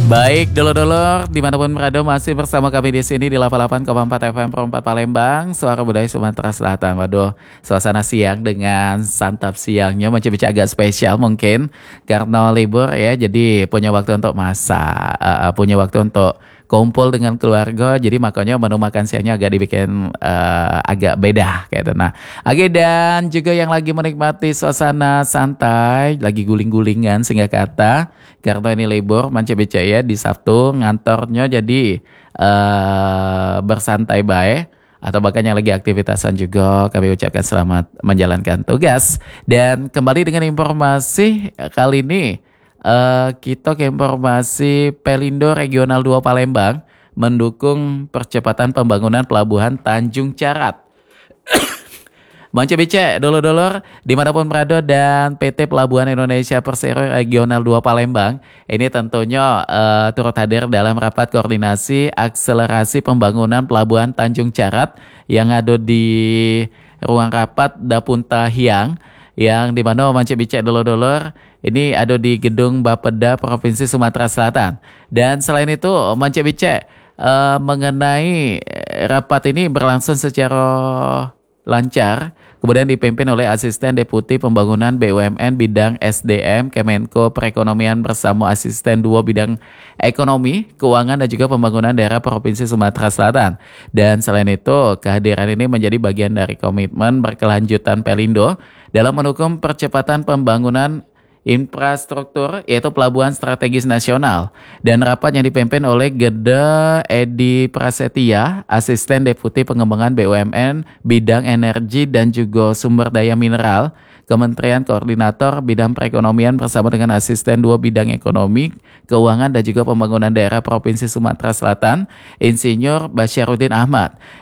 Baik, dulur-dulur dimanapun berada masih bersama kami di sini di 88,4 FM Pro 4 Palembang, Suara Budaya Sumatera Selatan. Waduh, suasana siang dengan santap siangnya macam-macam agak spesial mungkin karena libur ya, jadi punya waktu untuk masak, punya waktu untuk kumpul dengan keluarga, jadi makanya menu makan siangnya agak dibikin agak beda kayak gitu. Nah, Age dan juga yang lagi menikmati suasana santai, lagi guling-gulingan sehingga kata karena ini libur manca beca ya di Sabtu ngantornya jadi bersantai baik atau bahkan yang lagi aktivitasan juga kami ucapkan selamat menjalankan tugas dan kembali dengan informasi kali ini kita ke informasi Pelindo Regional 2 Palembang mendukung percepatan pembangunan pelabuhan Tanjung Carat. Monce Bice, dulur-dulur, dimanapun berada dan PT Pelabuhan Indonesia Persero Regional 2 Palembang, ini tentunya turut hadir dalam rapat koordinasi akselerasi pembangunan Pelabuhan Tanjung Carat yang ada di ruang rapat Dapunta Hiang, yang dimana Monce Bice, dulur-dulur, ini ada di gedung Bapeda Provinsi Sumatera Selatan. Dan selain itu, Monce Bice, mengenai rapat ini berlangsung secara lancar, kemudian dipimpin oleh Asisten Deputi Pembangunan BUMN Bidang SDM Kemenko Perekonomian bersama Asisten 2 Bidang Ekonomi, Keuangan dan juga Pembangunan Daerah Provinsi Sumatera Selatan. Dan selain itu, kehadiran ini menjadi bagian dari komitmen berkelanjutan Pelindo dalam mendukung percepatan pembangunan infrastruktur yaitu pelabuhan strategis nasional dan rapat yang dipimpin oleh Gede Edi Prasetya, Asisten Deputi Pengembangan BUMN Bidang Energi dan juga Sumber Daya Mineral, Kementerian Koordinator Bidang Perekonomian bersama dengan Asisten 2 Bidang Ekonomi, Keuangan dan juga Pembangunan Daerah Provinsi Sumatera Selatan, Insinyur Basyarudin Ahmad.